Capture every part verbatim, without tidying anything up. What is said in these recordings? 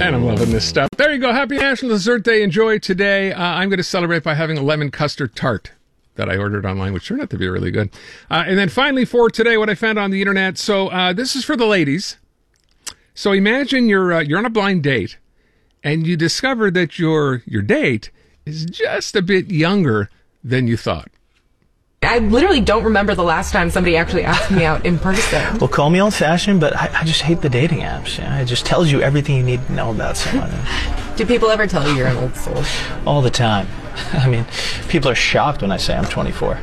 And I'm loving this stuff. There you go. Happy National Dessert Day. Enjoy today. Uh, I'm going to celebrate by having a lemon custard tart that I ordered online, which turned out to be really good. Uh, and then finally for today, what I found on the internet. So uh, this is for the ladies. So imagine you're uh, you're on a blind date, and you discover that your your date is just a bit younger than you thought. I literally don't remember the last time somebody actually asked me out in person. Well, call me old-fashioned, but I, I just hate the dating apps. You know? It just tells you everything you need to know about someone. Do people ever tell you you're an old soul? All the time. I mean, people are shocked when I say I'm twenty-four.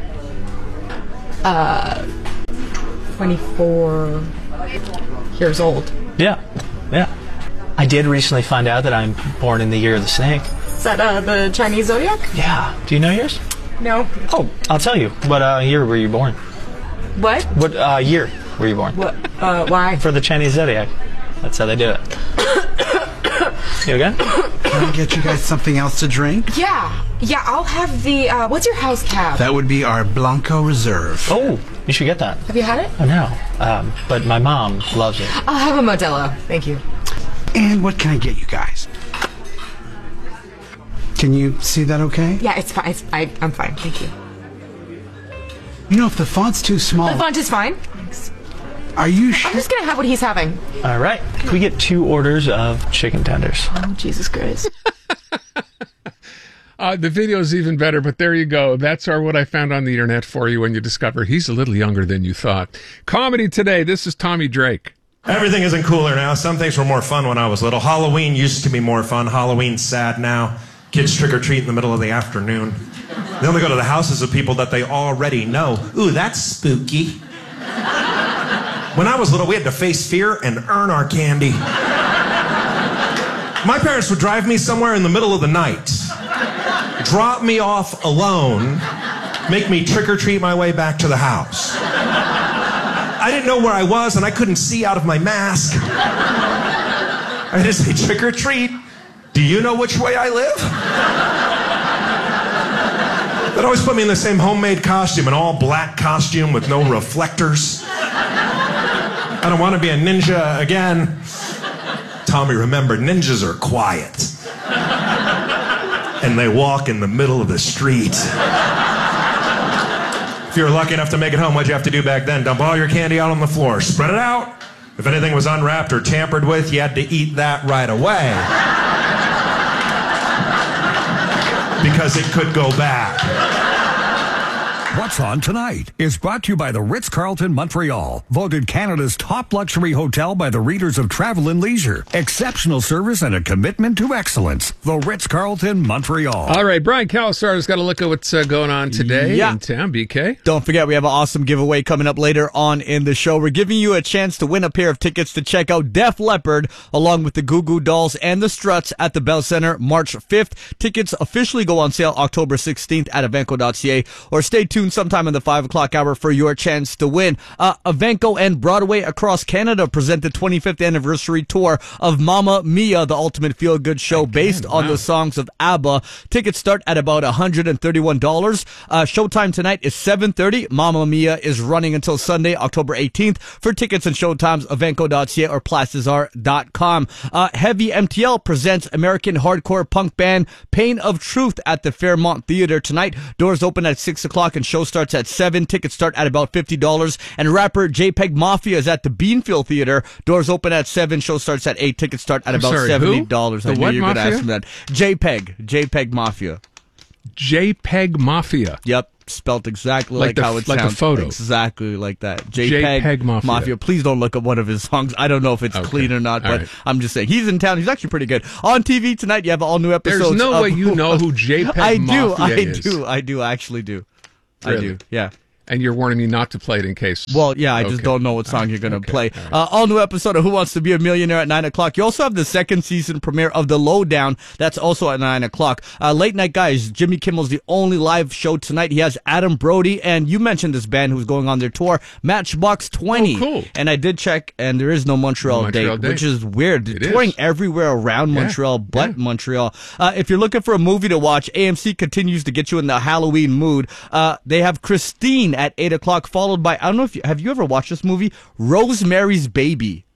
Uh, twenty-four years old. Yeah, yeah. I did recently find out that I'm born in the year of the snake. Is that uh, the Chinese zodiac? Yeah. Do you know yours? No. Oh, I'll tell you. What uh, year were you born? What? What uh, year were you born? What? Uh, why? For the Chinese zodiac. That's how they do it. You okay? Can I get you guys something else to drink? Yeah. Yeah, I'll have the, uh, what's your house cab? That would be our Blanco Reserve. Oh, you should get that. Have you had it? Oh, no. Um, but my mom loves it. I'll have a Modelo. Thank you. And what can I get you guys? Can you see that okay? Yeah, it's fine. It's, I, I'm fine. Thank you. You know, if the font's too small... The font is fine. Thanks. Are you sure? I'm just going to have what he's having. All right. Can we get two orders of chicken tenders? Oh, Jesus Christ. uh, the video's even better, but there you go. That's our what I found on the internet for you when you discover he's a little younger than you thought. Comedy today. This is Tommy Drake. Everything isn't cooler now. Some things were more fun when I was little. Halloween used to be more fun. Halloween's sad now. Kids trick-or-treat in the middle of the afternoon. They only go to the houses of people that they already know. Ooh, that's spooky. When I was little, we had to face fear and earn our candy. My parents would drive me somewhere in the middle of the night, drop me off alone, make me trick-or-treat my way back to the house. I didn't know where I was, and I couldn't see out of my mask. I just say, trick-or-treat. Do you know which way I live? They'd always put me in the same homemade costume, an all-black costume with no reflectors. I don't want to be a ninja again. Tommy, remember, ninjas are quiet. And they walk in the middle of the street. If you were lucky enough to make it home, what'd you have to do back then? Dump all your candy out on the floor. Spread it out. If anything was unwrapped or tampered with, you had to eat that right away. Because it could go bad. What's On Tonight is brought to you by the Ritz-Carlton Montreal, voted Canada's top luxury hotel by the readers of Travel and Leisure. Exceptional service and a commitment to excellence. The Ritz-Carlton Montreal. All right, Brian Calasar's got a look at what's uh, going on today yeah. in town. B K? Don't forget, we have an awesome giveaway coming up later on in the show. We're giving you a chance to win a pair of tickets to check out Def Leppard along with the Goo Goo Dolls and the Struts at the Bell Center March fifth. Tickets officially go on sale October sixteenth at Evenco dot C A, or stay tuned sometime in the five o'clock hour for your chance to win. Uh, Evenco and Broadway across Canada present the twenty-fifth anniversary tour of Mamma Mia, the ultimate feel-good show Again, based wow. on the songs of ABBA. Tickets start at about one hundred thirty-one dollars. Uh, showtime tonight is seven thirty. Mamma Mia is running until Sunday, October eighteenth. For tickets and showtimes, Evenco dot C A or Plastizar dot com. Uh, Heavy M T L presents American hardcore punk band Pain of Truth at the Fairmont Theater tonight. Doors open at six o'clock and show starts at seven. Tickets start at about fifty dollars. And rapper JPEG Mafia is at the Beanfield Theater. Doors open at seven. Show starts at eight. Tickets start at I'm about sorry, seventy dollars. Who? I The knew what you were going to Mafia? ask me that. JPEG. JPEG Mafia. JPEG Mafia. Yep. Spelt exactly Like like, the- how it like a sounds. photo. Exactly like that. JPEG, JPEG Mafia. Please don't look up one of his songs. I don't know if it's Okay. clean or not, All but right. I'm just saying. He's in town. He's actually pretty good. On T V tonight, you have all new episodes. There's no of- way you know who JPEG I do. Mafia I is. do. I do. I actually do. I Really? do. Yeah. And you're warning me not to play it in case. Well, yeah, I just Okay. don't know what song All right. you're going to Okay. play. All right. Uh, all new episode of Who Wants to Be a Millionaire at nine o'clock. You also have the second season premiere of The Lowdown. That's also at nine o'clock. Uh, Late Night Guys, Jimmy Kimmel's the only live show tonight. He has Adam Brody, and you mentioned this band who's going on their tour, Matchbox twenty. Oh, cool. And I did check, and there is no Montreal, No Montreal date, date. which is weird. It Touring is. everywhere around Yeah. Montreal, but Yeah. Montreal. Uh, if you're looking for a movie to watch, A M C continues to get you in the Halloween mood. Uh, they have Christine at eight o'clock, followed by, I don't know if you, have you ever watched this movie? Rosemary's Baby.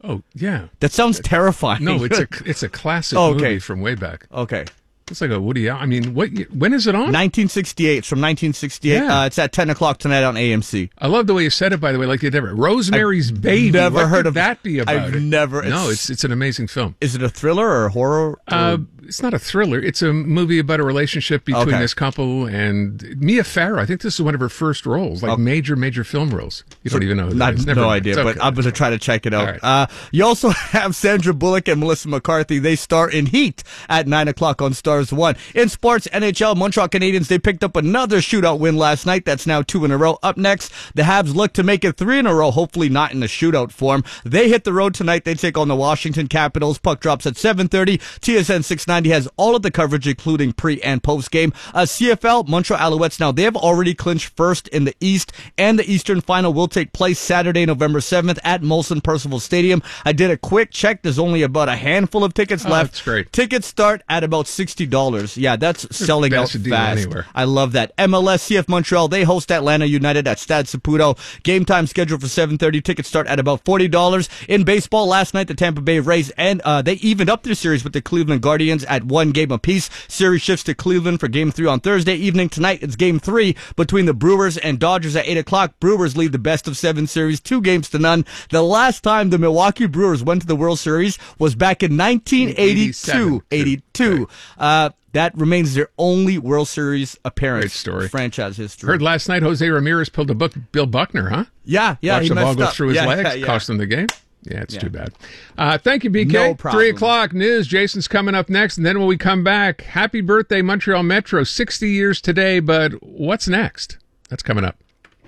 Oh, yeah. That sounds terrifying. No, it's a it's a classic Oh, okay. movie from way back. Okay. It's like a Woody Allen. I mean, what? year- when is it on? nineteen sixty-eight. It's from nineteen sixty-eight. Yeah. Uh, it's at ten o'clock tonight on A M C. I love the way you said it, by the way, like you never. Rosemary's Baby. never what heard could of- that be about? I've it? never- No, it's- it's it's an amazing film. Is it a thriller or a horror? or- Uh, it's not a thriller. It's a movie about a relationship between Okay. this couple and Mia Farrow. I think this is one of her first roles, like major, major film roles. You don't even know who that Not, is. Never no mind. idea, It's but okay. I'm going to try to check it out. All right. Uh, you also have Sandra Bullock and Melissa McCarthy. They star in Heat at nine o'clock on Stars one. In sports, N H L, Montreal Canadiens, they picked up another shootout win last night. That's now two in a row. Up next, the Habs look to make it three in a row, hopefully not in the shootout form. They hit the road tonight. They take on the Washington Capitals. Puck drops at seven thirty. T S N six ninety has all of the coverage, including pre and post game. Uh, C F L, Montreal Alouettes, now they have already clinched first in the East, and the Eastern Final will take place Saturday, November seventh at Molson Percival Stadium. I did a quick check. There's only about a handful of tickets Oh, left. that's great. Tickets start at about sixty dollars. Yeah, that's selling out best deal fast. anywhere. I love that. M L S, C F Montreal, they host Atlanta United at Stade Saputo. Game time scheduled for seven thirty. Tickets start at about forty dollars. In baseball, last night the Tampa Bay Rays, and uh, they evened up their series with the Cleveland Guardians at one game apiece. Series shifts to Cleveland for game three on Thursday evening. Tonight it's game three between the Brewers and Dodgers at eight o'clock. Brewers lead the best of seven series, two games to none. The last time the Milwaukee Brewers went to the World Series was back in nineteen eighty-two. eighty-two. Uh, that remains their only World Series appearance. Great story. in franchise history. Heard last night Jose Ramirez pulled a book Bill Buckner, huh? Yeah, yeah. Watch he the ball messed go up. through his Yeah, legs, yeah, yeah. cost him the game. Yeah, it's Yeah. too bad. Uh, thank you, B K. No problem. Three o'clock news. Jason's coming up next, and then when we come back, happy birthday, Montreal Metro. sixty years today, but what's next? That's coming up.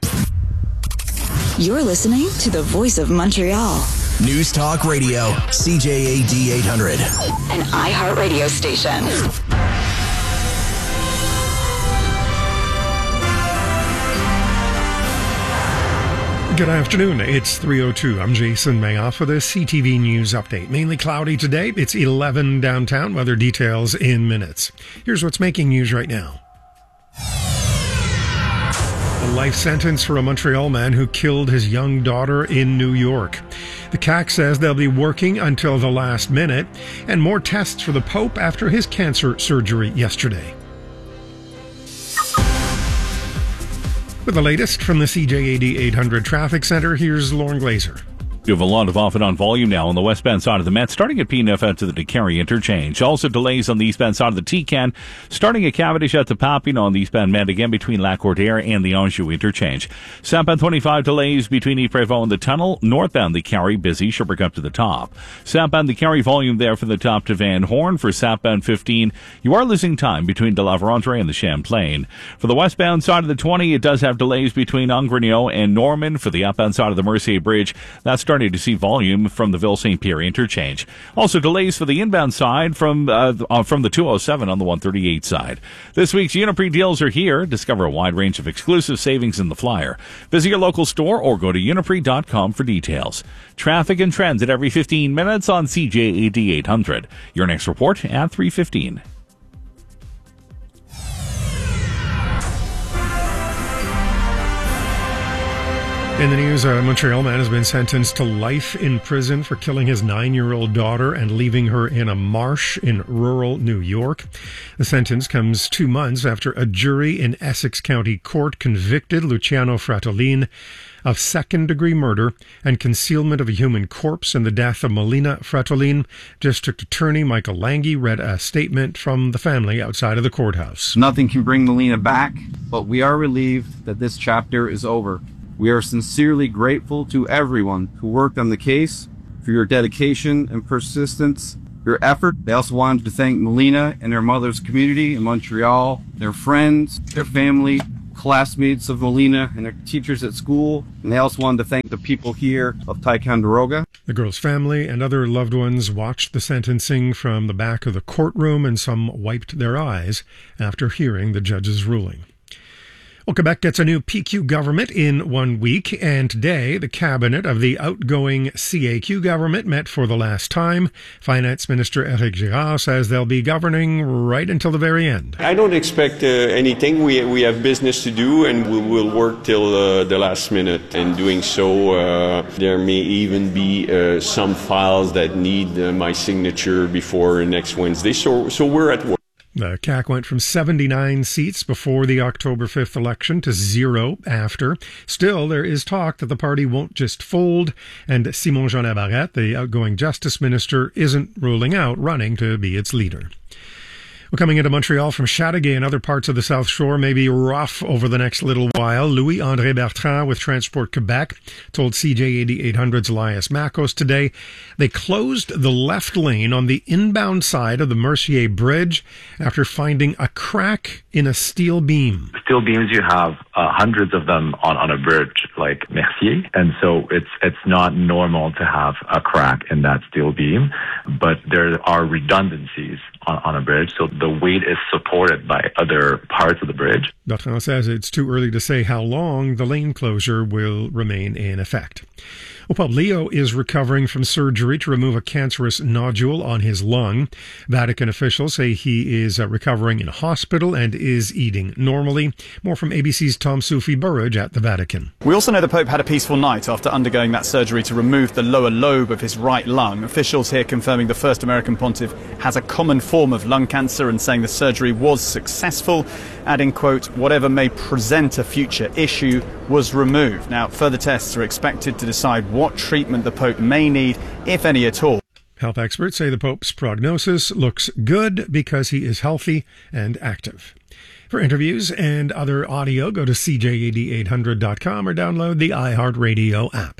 You're listening to the voice of Montreal, News Talk Radio, C J A D eight hundred. an iHeartRadio station. Good afternoon. It's three oh two. I'm Jason Mayoff with a C T V News update. Mainly cloudy today. It's eleven downtown. Weather details in minutes. Here's what's making news right now. A life sentence for a Montreal man who killed his young daughter in New York. The C A C says they'll be working until the last minute, and more tests for the Pope after his cancer surgery yesterday. With the latest from the C J A D eight hundred Traffic Center, here's Lauren Glazer. You have a lot of off and on volume now on the westbound side of the Met, starting at P N F out to the DeCarry interchange. Also delays on the eastbound side of the T C A N, starting at Cavendish out to Papillon on the eastbound Met, again between Lacordaire and the Anjou interchange. Southbound twenty-five delays between Ypres-Vaughan and the tunnel. Northbound the Carry busy, Sherbrooke up to the top. Southbound the Carry volume there from the top to Van Horn. For southbound fifteen, you are losing time between De La Vérendrye and the Champlain. For the westbound side of the twenty, it does have delays between Ongrenio and Norman. For the outbound side of the Mercier Bridge, that's starting to see volume from the Ville Saint Pierre interchange. Also delays for the inbound side from uh, uh, from the two oh seven on the one thirty-eight side. This week's Uniprix deals are here. Discover a wide range of exclusive savings in the flyer. Visit your local store or go to uniprix dot com for details. Traffic and trends at every fifteen minutes on C J A D eight hundred. Your next report at three fifteen. In the news, a Montreal man has been sentenced to life in prison for killing his nine-year-old daughter and leaving her in a marsh in rural New York. The sentence comes two months after a jury in Essex County Court convicted Luciano Fratellin of second-degree murder and concealment of a human corpse in the death of Melina Fratellin. District Attorney Michael Lange read a statement from the family outside of the courthouse. Nothing can bring Melina back, but we are relieved that this chapter is over. We are sincerely grateful to everyone who worked on the case for your dedication and persistence, your effort. They also wanted to thank Melina and her mother's community in Montreal, their friends, their family, classmates of Melina, and their teachers at school. And they also wanted to thank the people here of Ticonderoga. The girl's family and other loved ones watched the sentencing from the back of the courtroom, and some wiped their eyes after hearing the judge's ruling. Well, Quebec gets a new P Q government in one week, and today the cabinet of the outgoing C A Q government met for the last time. Finance Minister Éric Girard says they'll be governing right until the very end. I don't expect uh, anything. We we have business to do, and we will work till uh, the last minute. In doing so, uh, there may even be uh, some files that need uh, my signature before next Wednesday. So so we're at work. The C A Q went from seventy-nine seats before the October fifth election to zero after. Still, there is talk that the party won't just fold, and Simon-Jean Labarrette, the outgoing justice minister, isn't ruling out running to be its leader. Well, coming into Montreal from Chateauguay and other parts of the South Shore may be rough over the next little while. Louis-André Bertrand with Transport Quebec told C J A D eight hundred's Elias Makos today they closed the left lane on the inbound side of the Mercier Bridge after finding a crack in a steel beam. Steel beams, you have uh, hundreds of them on, on a bridge like Mercier, and so it's it's not normal to have a crack in that steel beam, but there are redundancies on, on a bridge, so the weight is supported by other parts of the bridge. Bertrand says it's too early to say how long the lane closure will remain in effect. Well, Pope Leo is recovering from surgery to remove a cancerous nodule on his lung. Vatican officials say he is uh, recovering in hospital and is eating normally. More from A B C's Tom Soufi Burridge at the Vatican. We also know the Pope had a peaceful night after undergoing that surgery to remove the lower lobe of his right lung. Officials here confirming the first American pontiff has a common form of lung cancer and saying the surgery was successful, adding, quote, whatever may present a future issue was removed. Now, further tests are expected to decide what treatment the Pope may need, if any at all. Health experts say the Pope's prognosis looks good because he is healthy and active. For interviews and other audio, go to C J A D eight hundred dot com or download the iHeartRadio app.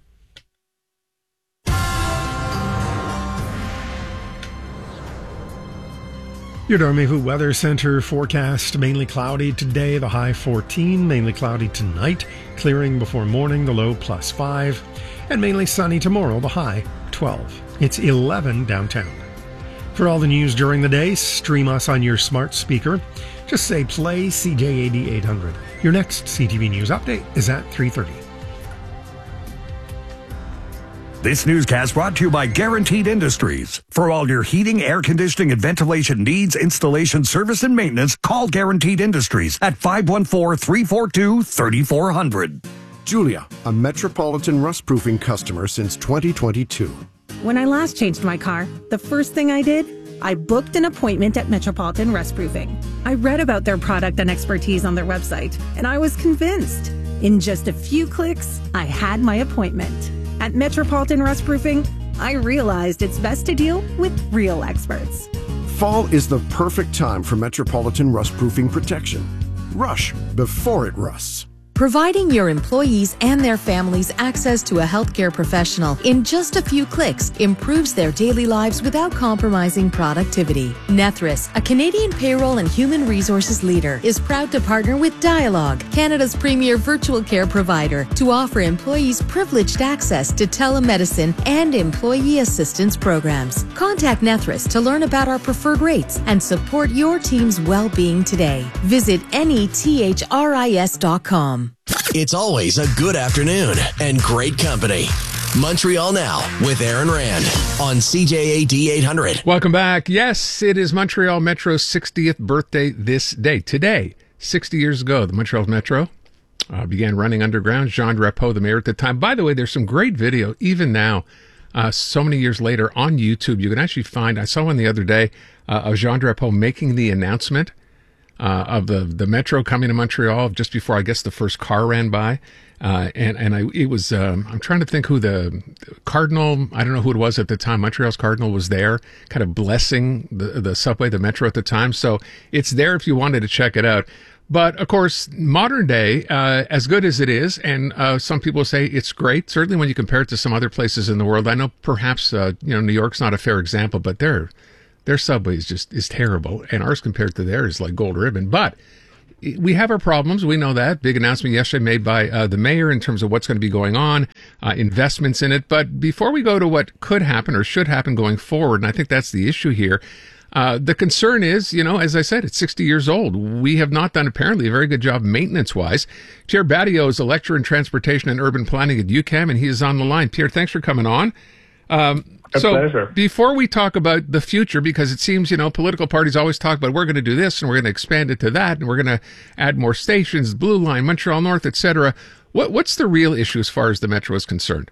Your Dormez-vous Weather Center forecast, mainly cloudy today, the high fourteen, mainly cloudy tonight, clearing before morning, the low plus five, and mainly sunny tomorrow, the high twelve. It's eleven downtown. For all the news during the day, stream us on your smart speaker. Just say play C J A D eight hundred. Your next C T V News update is at three thirty. This newscast brought to you by Guaranteed Industries. For all your heating, air conditioning, and ventilation needs, installation, service, and maintenance, call Guaranteed Industries at five one four, three four two, three four zero zero. Julia, a Metropolitan rust-proofing customer since twenty twenty-two. When I last changed my car, the first thing I did, I booked an appointment at Metropolitan Rustproofing. I read about their product and expertise on their website, and I was convinced. In just a few clicks, I had my appointment. At Metropolitan Rustproofing, I realized it's best to deal with real experts. Fall is the perfect time for Metropolitan Rustproofing protection. Rush before it rusts. Providing your employees and their families access to a healthcare professional in just a few clicks improves their daily lives without compromising productivity. Nethris, a Canadian payroll and human resources leader, is proud to partner with Dialogue, Canada's premier virtual care provider, to offer employees privileged access to telemedicine and employee assistance programs. Contact Nethris to learn about our preferred rates and support your team's well-being today. Visit netris dot com. It's always a good afternoon and great company. Montreal Now with Aaron Rand on C J A D eight hundred. Welcome back. Yes, it is Montreal Metro's sixtieth birthday this day. Today, sixty years ago, the Montreal Metro uh, began running underground. Jean Drapeau, the mayor at the time. By the way, there's some great video, even now, uh, so many years later, on YouTube. You can actually find, I saw one the other day, uh, of Jean Drapeau making the announcement Uh, of the the metro coming to Montreal just before, I guess, the first car ran by, uh, and and I it was um, I'm trying to think who the Cardinal, I don't know who it was at the time. Montreal's Cardinal was there, kind of blessing the the subway, the metro at the time. So it's there if you wanted to check it out. But of course, modern day, uh, as good as it is, and uh, some people say it's great. Certainly, when you compare it to some other places in the world, I know perhaps uh, you know New York's not a fair example, but they're. Their subway is just is terrible, and ours compared to theirs is like gold ribbon. But we have our problems. We know that. Big announcement yesterday made by uh, the mayor in terms of what's going to be going on, uh, investments in it. But before we go to what could happen or should happen going forward, and I think that's the issue here, uh, the concern is, you know, as I said, it's sixty years old. We have not done apparently a very good job maintenance-wise. Pierre Badillo is a lecturer in transportation and urban planning at U Q A M, and he is on the line. Pierre, thanks for coming on. Um, A so pleasure. before we talk about the future, because it seems, you know, political parties always talk about we're going to do this and we're going to expand it to that and we're going to add more stations, Blue Line, Montreal North, et cetera. What, what's the real issue as far as the Metro is concerned?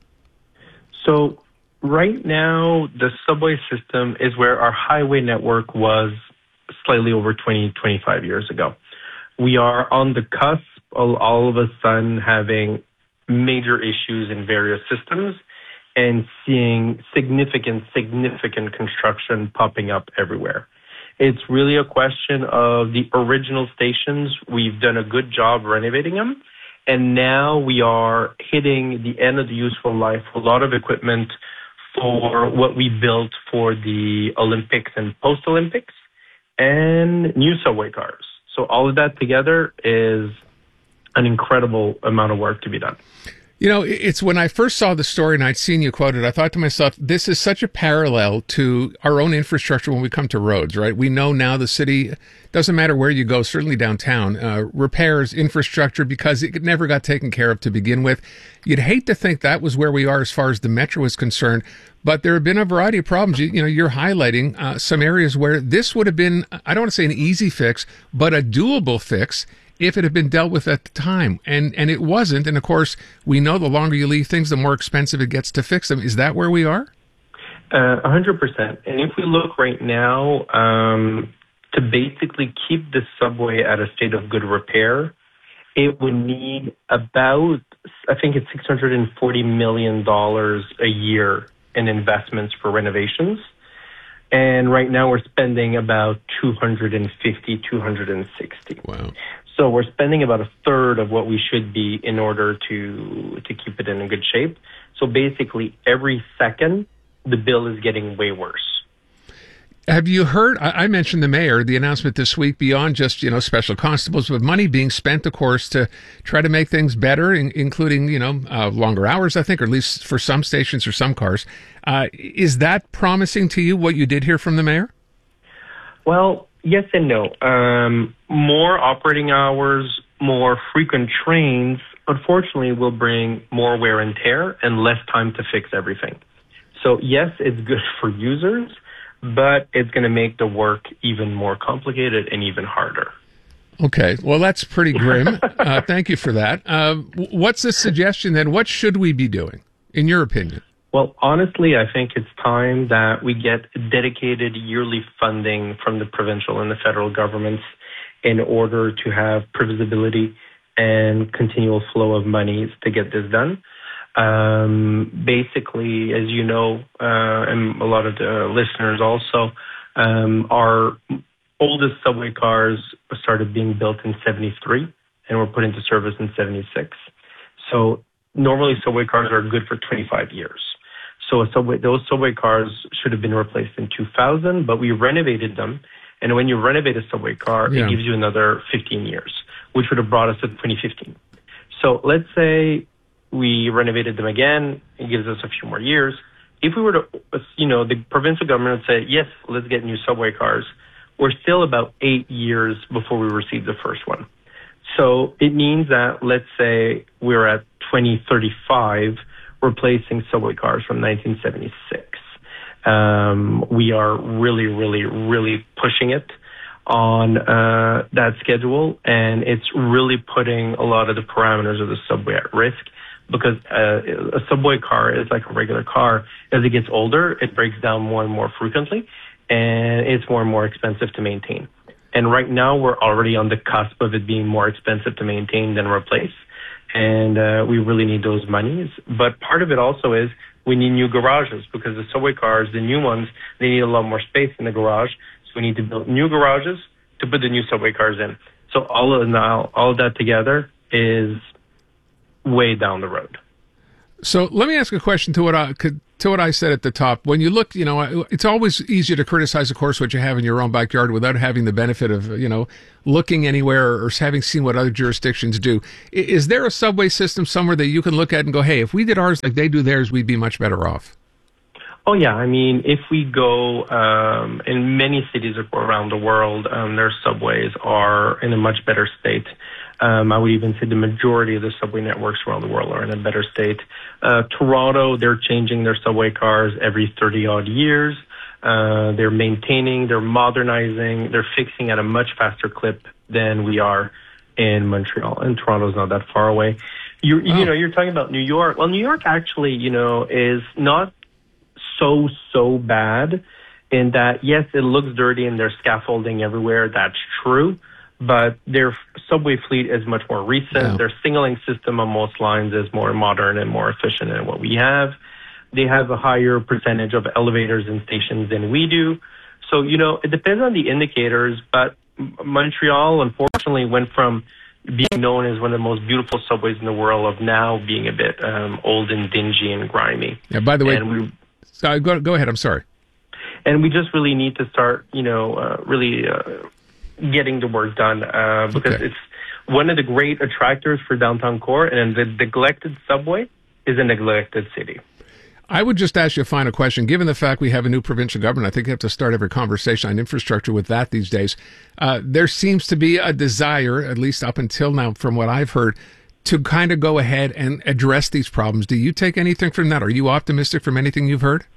So right now, the subway system is where our highway network was slightly over twenty, twenty-five years ago. We are on the cusp of all of a sudden having major issues in various systems and seeing significant, significant construction popping up everywhere. It's really a question of the original stations. We've done a good job renovating them, and now we are hitting the end of the useful life of a lot of equipment for what we built for the Olympics and post-Olympics and new subway cars. So all of that together is an incredible amount of work to be done. You know, it's when I first saw the story and I'd seen you quoted, I thought to myself, this is such a parallel to our own infrastructure when we come to roads, right? We know now the city, doesn't matter where you go, certainly downtown, uh, repairs infrastructure because it never got taken care of to begin with. You'd hate to think that was where we are as far as the Metro is concerned, but there have been a variety of problems. You, you know, you're highlighting uh, some areas where this would have been, I don't want to say an easy fix, but a doable fix if it had been dealt with at the time. And and it wasn't. And of course, we know the longer you leave things, the more expensive it gets to fix them. Is that where we are? Uh, one hundred percent. And if we look right now, um, to basically keep the subway at a state of good repair, it would need about, I think it's six hundred forty million dollars a year in investments for renovations. And right now we're spending about two hundred fifty, two hundred sixty. Wow. So we're spending about a third of what we should be in order to to keep it in a good shape. So basically, every second, the bill is getting way worse. Have you heard, I I mentioned the mayor, the announcement this week, beyond just, you know, special constables, but money being spent, of course, to try to make things better, in, including, you know, uh, longer hours, I think, or at least for some stations or some cars. Uh, is that promising to you, what you did hear from the mayor? Well, yes and no. Um, more operating hours, more frequent trains, unfortunately, will bring more wear and tear and less time to fix everything. So yes, it's good for users, but it's going to make the work even more complicated and even harder. Okay, well, that's pretty grim. uh, thank you for that. Uh, what's the suggestion then? What should we be doing, in your opinion? Well, honestly, I think it's time that we get dedicated yearly funding from the provincial and the federal governments in order to have previsibility and continual flow of monies to get this done. Um, basically, as you know, uh, and a lot of the listeners also, um, our oldest subway cars started being built in seventy-three and were put into service in seventy-six. So normally subway cars are good for twenty-five years. So a subway, those subway cars should have been replaced in two thousand, but we renovated them. And when you renovate a subway car, Yeah. it gives you another fifteen years, which would have brought us to twenty fifteen. So let's say we renovated them again. It gives us a few more years. If we were to, you know, the provincial government would say, yes, let's get new subway cars. We're still about eight years before we receive the first one. So it means that, let's say we're at twenty thirty-five, replacing subway cars from nineteen seventy-six. Um, we are really, really, really pushing it on uh, that schedule, and it's really putting a lot of the parameters of the subway at risk because uh, a subway car is like a regular car. As it gets older, it breaks down more and more frequently, and it's more and more expensive to maintain. And right now, we're already on the cusp of it being more expensive to maintain than replace. And uh, we really need those monies. But part of it also is we need new garages because the subway cars, the new ones, they need a lot more space in the garage. So we need to build new garages to put the new subway cars in. So all of now, all of that together is way down the road. So let me ask a question to what I could to what I said at the top, when you look, you know, it's always easier to criticize, of course, what you have in your own backyard without having the benefit of, you know, looking anywhere or having seen what other jurisdictions do. Is there a subway system somewhere that you can look at and go, hey, if we did ours like they do theirs, we'd be much better off? Oh, yeah. I mean, if we go um, in many cities around the world, um, their subways are in a much better state. Um, I would even say the majority of the subway networks around the world are in a better state. Uh, Toronto, they're changing their subway cars every thirty-odd years. Uh, they're maintaining, they're modernizing, they're fixing at a much faster clip than we are in Montreal. And Toronto's not that far away. You, oh. you know, you're talking about New York. Well, New York actually, you know, is not so, so bad in that, yes, it looks dirty and there's scaffolding everywhere. That's true. But their subway fleet is much more recent. Yeah. Their signaling system on most lines is more modern and more efficient than what we have. They have a higher percentage of elevators and stations than we do. So, you know, it depends on the indicators. But Montreal, unfortunately, went from being known as one of the most beautiful subways in the world of now being a bit um, old and dingy and grimy. Yeah, by the way, and we, sorry, go, go ahead. I'm sorry. And we just really need to start, you know, uh, really... Uh, getting the work done uh, because okay. it's one of the great attractors for downtown core, and the neglected subway is a neglected city. I would just ask you a final question. Given the fact we have a new provincial government, I think you have to start every conversation on infrastructure with that these days. Uh, there seems to be a desire, at least up until now, from what I've heard, to kind of go ahead and address these problems. Do you take anything from that? Are you optimistic from anything you've heard?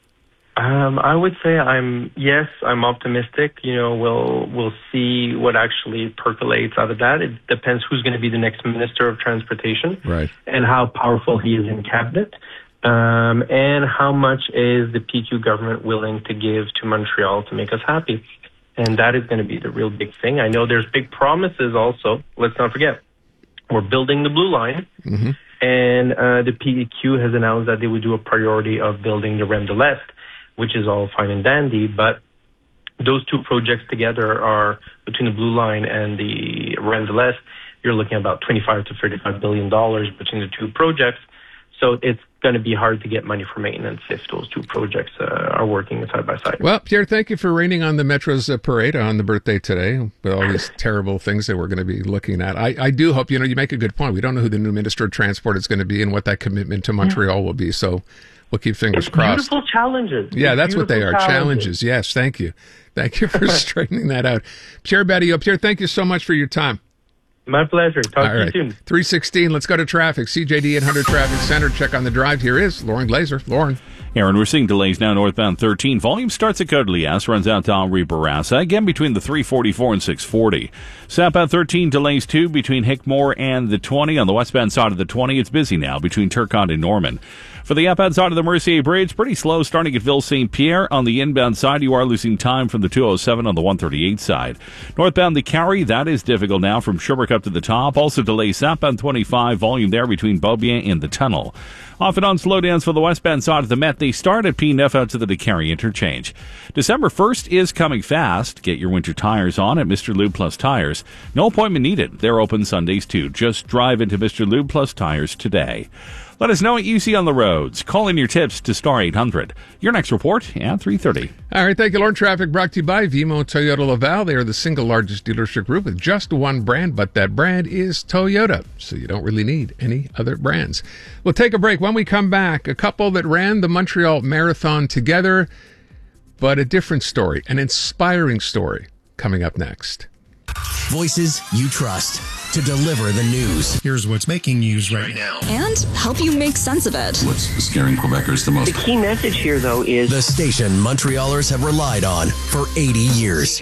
Um, I would say I'm, yes, I'm optimistic. You know, we'll, we'll see what actually percolates out of that. It depends who's going to be the next Minister of Transportation. Right. And how powerful he is in cabinet. Um, and how much is the P Q government willing to give to Montreal to make us happy. And that is going to be the real big thing. I know there's big promises also. Let's not forget, we're building the Blue Line. Mm-hmm. And uh, the P Q has announced that they would do a priority of building the Rem de l'Est, which is all fine and dandy, but those two projects together are, between the Blue Line and the Rem de l'Est, you're looking at about twenty-five to thirty-five billion dollars between the two projects. So it's going to be hard to get money for maintenance if those two projects uh, are working side by side. Well, Pierre, thank you for raining on the Metro's uh, parade on the birthday today with all these terrible things that we're going to be looking at. I, I do hope, you know, you make a good point. We don't know who the new Minister of Transport is going to be and what that commitment to Montreal will be. So we'll keep fingers it's crossed. Beautiful challenges. Yeah, it's that's what they are. Challenges. challenges. Yes, thank you. Thank you for straightening that out. Pierre Badillo. Pierre, thank you so much for your time. My pleasure. Talk All to right. you soon. three sixteen, let's go to traffic. C J D eight hundred Traffic Center. Check on the drive. Here is Lauren Glazer. Lauren. Aaron, we're seeing delays now northbound thirteen. Volume starts at Côte-Lias, runs out to Henri Bourassa, again between the three forty-four and six forty. Southbound thirteen delays too between Hickmore and the twenty. On the westbound side of the twenty, it's busy now between Turcotte and Norman. For the outbound side of the Mercier Bridge, pretty slow starting at Ville Saint Pierre. On the inbound side, you are losing time from the two oh seven on the one thirty-eight side. Northbound the Carry, that is difficult now from Sherbrooke up to the top. Also delays southbound twenty-five, volume there between Beaubien and the tunnel. Off and on slowdowns for the westbound side of the Met. They start at P nine out to the DeCarry interchange. December first is coming fast. Get your winter tires on at Mister Lube Plus Tires. No appointment needed. They're open Sundays too. Just drive into Mister Lube Plus Tires today. Let us know what you see on the roads. Call in your tips to star eight hundred. Your next report at three thirty. All right, thank you, Lauren. Traffic brought to you by Vimo Toyota Laval. They are the single largest dealership group with just one brand, but that brand is Toyota, so you don't really need any other brands. We'll take a break. When we come back, a couple that ran the Montreal Marathon together, but a different story, an inspiring story, coming up next. Voices you trust to deliver the news. Here's what's making news right now. And help you make sense of it. What's scaring Quebecers the most? The key message here, though, is the station Montrealers have relied on for eighty years.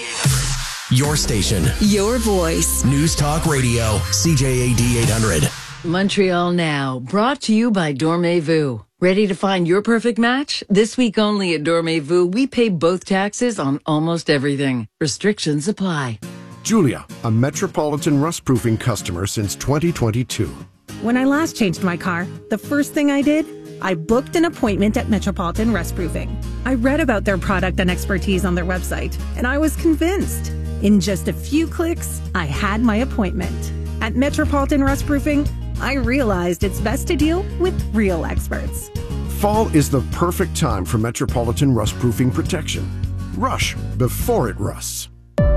Your station. Your voice. News Talk Radio. C J A D eight hundred. Montreal Now, brought to you by Dormez-vous. Ready to find your perfect match? This week only at Dormez-vous, we pay both taxes on almost everything. Restrictions apply. Julia, a Metropolitan rust-proofing customer since twenty twenty-two. When I last changed my car, the first thing I did, I booked an appointment at Metropolitan Rust Proofing. I read about their product and expertise on their website, and I was convinced. In just a few clicks, I had my appointment. At Metropolitan Rust Proofing, I realized it's best to deal with real experts. Fall is the perfect time for Metropolitan rust-proofing protection. Rush before it rusts.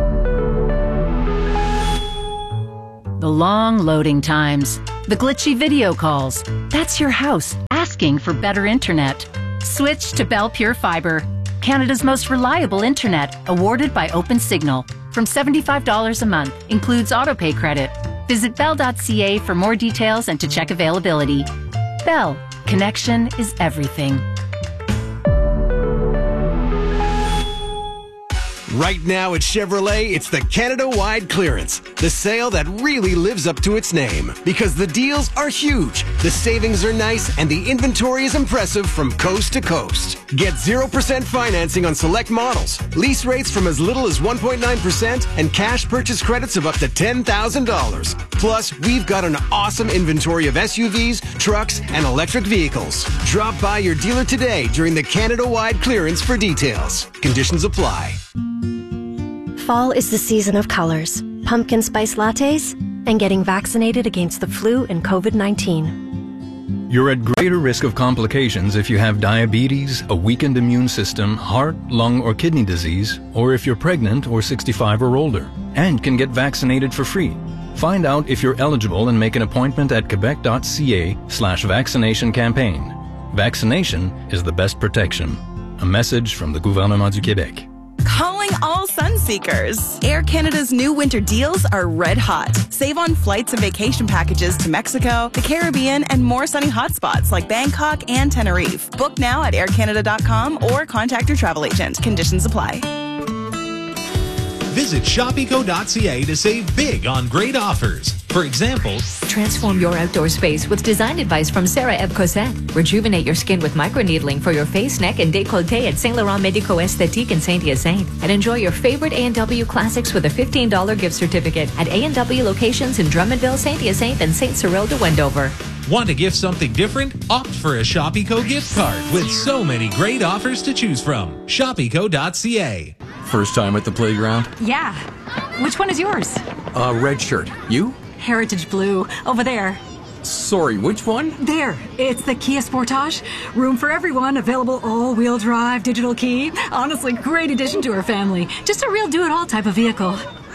The long loading times, the glitchy video calls. That's your house asking for better internet. Switch to Bell Pure Fiber, Canada's most reliable internet, awarded by OpenSignal. From seventy-five dollars a month, includes autopay credit. Visit bell dot c a for more details and to check availability. Bell, connection is everything. Right now at Chevrolet, it's the Canada-wide clearance. The sale that really lives up to its name. Because the deals are huge, the savings are nice, and the inventory is impressive from coast to coast. Get zero percent financing on select models, lease rates from as little as one point nine percent, and cash purchase credits of up to ten thousand dollars. Plus, we've got an awesome inventory of S U Vs, trucks, and electric vehicles. Drop by your dealer today during the Canada-wide clearance for details. Conditions apply. Fall is the season of colors, pumpkin spice lattes, and getting vaccinated against the flu and COVID nineteen. You're at greater risk of complications if you have diabetes, a weakened immune system, heart, lung, or kidney disease, or if you're pregnant or sixty-five or older, and can get vaccinated for free. Find out if you're eligible and make an appointment at quebec dot c a slash vaccination campaign. Vaccination is the best protection. A message from the Gouvernement du Québec. Calling all sun seekers. Air Canada's new winter deals are red hot. Save on flights and vacation packages to Mexico, the Caribbean, and more sunny hotspots like Bangkok and Tenerife. Book now at air canada dot com or contact your travel agent. Conditions apply. Visit shop eco dot c a to save big on great offers. For example, transform your outdoor space with design advice from Sarah Eve Cosette. Rejuvenate your skin with microneedling for your face, neck, and décolleté at Saint Laurent Medico Esthétique in Saint-Hyacinthe. And enjoy your favorite A and W classics with a fifteen dollars gift certificate at A and W locations in Drummondville, Saint-Hyacinthe, and Saint Cyril de Wendover. Want to gift something different? Opt for a Shop Eco gift card with so many great offers to choose from. shop eco dot c a. First time at the playground? Yeah. Which one is yours? Uh, red shirt. You? Heritage Blue. Over there. Sorry, which one? There. It's the Kia Sportage. Room for everyone. Available all-wheel drive, digital key. Honestly, great addition to our family. Just a real do-it-all type of vehicle.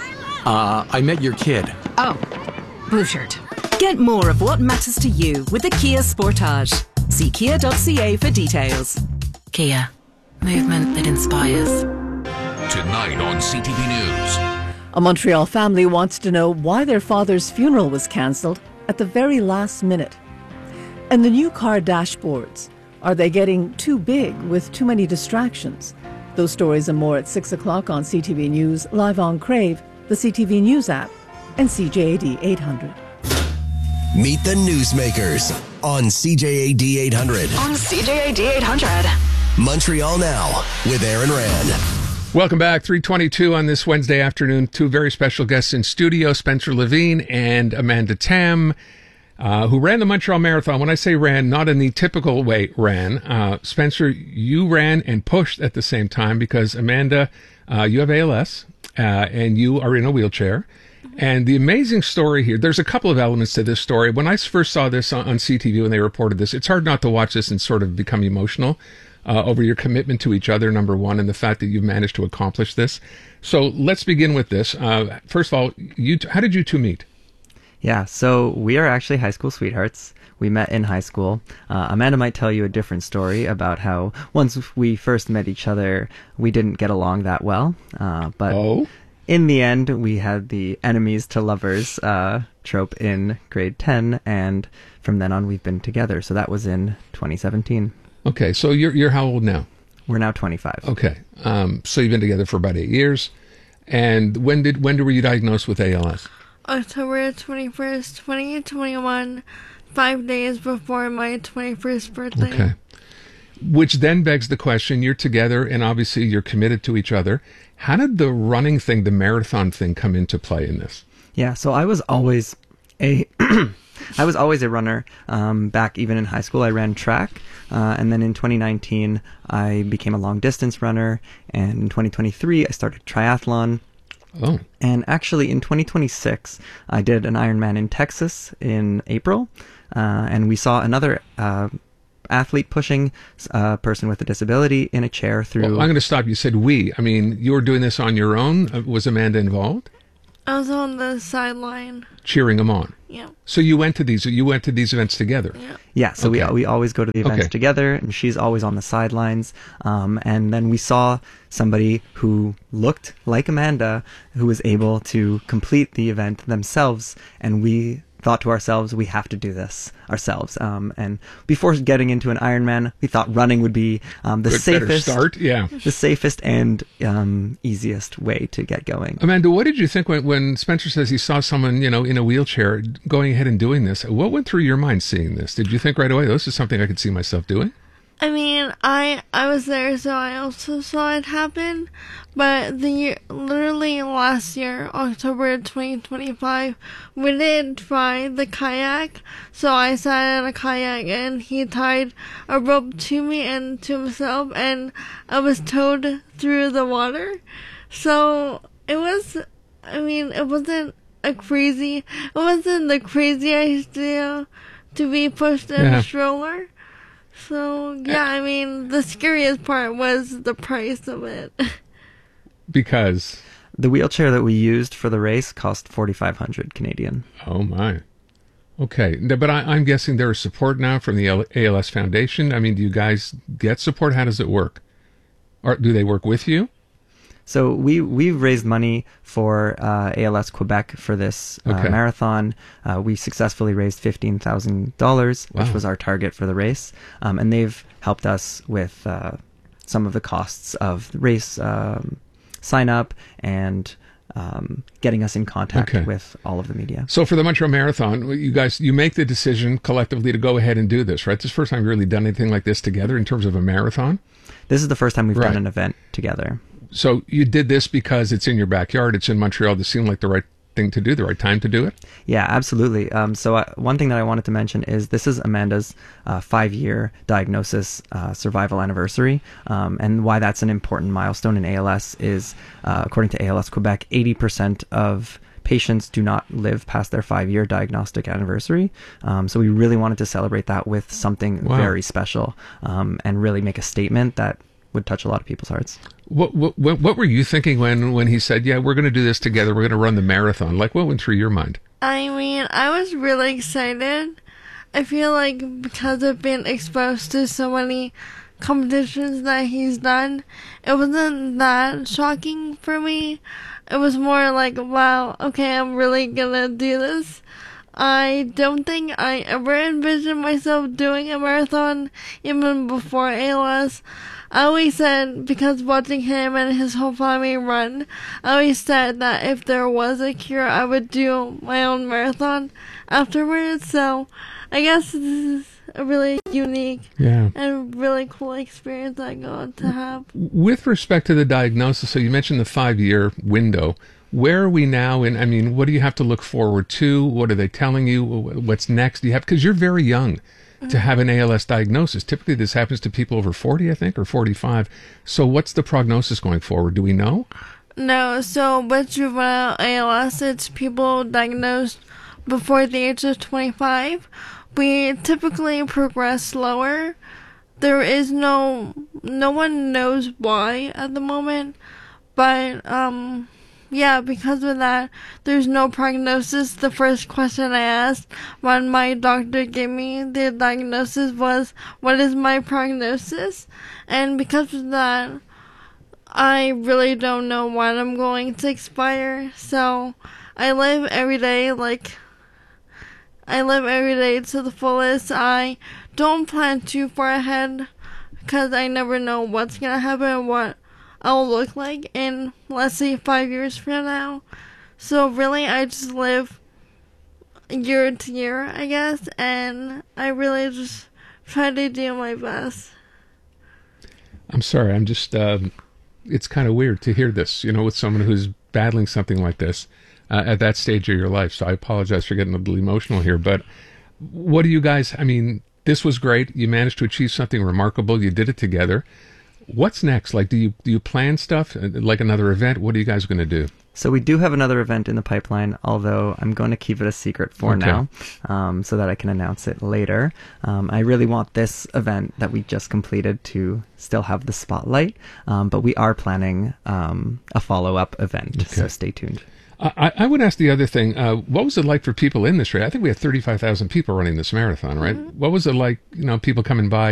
Uh, I met your kid. Oh. Blue shirt. Get more of what matters to you with the Kia Sportage. See kia dot c a for details. Kia. Movement that inspires. Tonight on C T V News. A Montreal family wants to know why their father's funeral was cancelled at the very last minute. And the new car dashboards. Are they getting too big with too many distractions? Those stories and more at six o'clock on C T V News, live on Crave, the C T V News app, and C J A D eight hundred. Meet the Newsmakers on C J A D eight hundred. On C J A D eight hundred. Montreal Now with Aaron Rand. Welcome back. three twenty-two on this Wednesday afternoon. Two very special guests in studio, Spencer Levine and Amanda Tam, uh, who ran the Montreal Marathon. When I say ran, not in the typical way ran. Uh, Spencer, you ran and pushed at the same time because, Amanda, uh, you have A L S uh, and you are in a wheelchair. And the amazing story here, there's a couple of elements to this story. When I first saw this on, on C T V when they reported this, it's hard not to watch this and sort of become emotional. Uh, over your commitment to each other, number one, and the fact that you've managed to accomplish this. So let's begin with this. Uh, first of all, you t- how did you two meet? Yeah, so we are actually high school sweethearts. We met in high school. Uh, Amanda might tell you a different story about how once we first met each other, we didn't get along that well. Uh, but oh? in the end, we had the enemies to lovers uh, trope in grade ten, and from then on, we've been together. So that was in twenty seventeen. Okay, so you're you're how old now? We're now twenty-five. Okay, um, so you've been together for about eight years. And when did when were you diagnosed with A L S? October twenty-first, twenty twenty-one, five days before my twenty-first birthday. Okay. Which then begs the question, you're together and obviously you're committed to each other. How did the running thing, the marathon thing come into play in this? Yeah, so I was always a... I was always a runner. Um, back even in high school, I ran track. Uh, and then in twenty nineteen, I became a long distance runner. And in twenty twenty-three, I started triathlon. Oh. And actually in twenty twenty-six, I did an Ironman in Texas in April. Uh, and we saw another uh, athlete pushing a person with a disability in a chair through. Well, I'm going to stop. You said we. I mean, you were doing this on your own. Uh, Was Amanda involved? I was on the sideline. Cheering them on. Yeah. So you went to these. You went to these events together. Yeah. Yeah, so Okay. we we always go to the events Okay. together, and she's always on the sidelines. Um, and then we saw somebody who looked like Amanda, who was able to complete the event themselves, and we thought to ourselves, we have to do this ourselves. Um, and before getting into an Ironman, we thought running would be um, the Good, better safest, start, yeah. the safest and um, easiest way to get going. Amanda, what did you think when, when Spencer says he saw someone, you know, in a wheelchair going ahead and doing this? What went through your mind seeing this? Did you think right away, this is something I could see myself doing? I mean, I I was there, so I also saw it happen. But the year, literally last year, October twenty twenty-five, we did try the kayak. So I sat in a kayak, and he tied a rope to me and to himself, and I was towed through the water. So it was, I mean, it wasn't a crazy, it wasn't the crazy idea to be pushed in Yeah. a stroller. So, yeah, I mean, the scariest part was the price of it. Because the wheelchair that we used for the race cost forty-five hundred Canadian. Oh my. Okay, No, but I, I'm guessing there is support now from the L- A L S Foundation. I mean, do you guys get support? How does it work? Or do they work with you? So we we've raised money for uh, A L S Quebec for this uh, Okay. marathon. Uh, we successfully raised fifteen thousand dollars, which Wow. was our target for the race, um, and they've helped us with uh, some of the costs of the race um, sign up and um, getting us in contact Okay. with all of the media. So for the Montreal Marathon, you guys, you make the decision collectively to go ahead and do this, right? This is the first time you've really done anything like this together in terms of a marathon? This is the first time we've Right. done an event together. So you did this because it's in your backyard, it's in Montreal. This seemed like the right thing to do, the right time to do it? Yeah, absolutely. Um, so uh, one thing that I wanted to mention is this is Amanda's uh, five-year diagnosis uh, survival anniversary, um, and why that's an important milestone in A L S is, uh, according to A L S Quebec, eighty percent of patients do not live past their five-year diagnostic anniversary. Um, so we really wanted to celebrate that with something Wow. very special, um, and really make a statement that would touch a lot of people's hearts. What what what what were you thinking when when he said, "Yeah, we're going to do this together. We're going to run the marathon"? Like, what went through your mind? I mean, I was really excited. I feel like because I've been exposed to so many competitions that he's done, it wasn't that shocking for me. It was more like, wow, okay, I'm really gonna do this. I don't think I ever envisioned myself doing a marathon even before A L S. I always said, because watching him and his whole family run, I always said that if there was a cure, I would do my own marathon afterwards. So I guess this is a really unique Yeah. and really cool experience I got to have. With respect to the diagnosis, so you mentioned the five-year window. Where are we now? And I mean, what do you have to look forward to? What are they telling you? What's next? Do you have, because you're very young to have an A L S diagnosis. Typically, this happens to people over forty, I think, or forty-five. So what's the prognosis going forward? Do we know? No, so with juvenile A L S, it's people diagnosed before the age of twenty-five. We typically progress slower. There is no, no one knows why at the moment, but, um, yeah, because of that, there's no prognosis. The first question I asked when my doctor gave me the diagnosis was, what is my prognosis? And because of that, I really don't know when I'm going to expire. So I live every day like, I live every day to the fullest. I don't plan too far ahead because I never know what's going to happen and what I'll look like in, let's say, five years from now. So really, I just live year to year, I guess, and I really just try to do my best. I'm sorry. I'm just, um, it's kind of weird to hear this, you know, with someone who's battling something like this uh, at that stage of your life. So I apologize for getting a little emotional here. But what do you guys, I mean, this was great. You managed to achieve something remarkable. You did it together. What's next? Like, do you do you plan stuff uh, like another event? What are you guys going to do? So we do have another event in the pipeline, although I'm going to keep it a secret for Okay. now, um, so that I can announce it later. Um, I really want this event that we just completed to still have the spotlight, um, but we are planning um, a follow-up event, so Okay. stay tuned. I, I would ask the other thing, uh, what was it like for people in this race? I think we had thirty-five thousand people running this marathon, right? What was it like, you know, people coming by